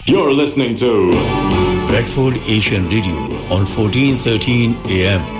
You're listening to Bradford Asian Radio on 1413 AM.